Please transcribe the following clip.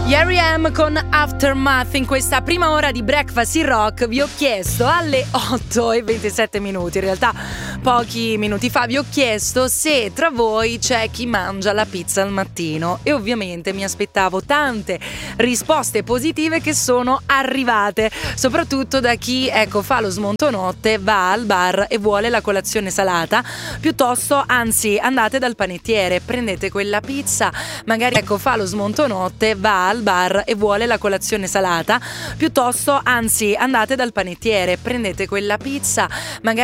Gary M con Aftermath. In questa prima ora di Breakfast in Rock vi ho chiesto alle 8:27 in realtà pochi minuti fa, vi ho chiesto se tra voi c'è chi mangia la pizza al mattino, e ovviamente mi aspettavo tante risposte positive che sono arrivate, soprattutto da chi fa lo smontonotte, va al bar e vuole la colazione salata, piuttosto anzi andate dal panettiere, prendete quella pizza, magari fa lo smontonotte, va al bar e vuole la colazione salata, piuttosto anzi andate dal panettiere, prendete quella pizza, magari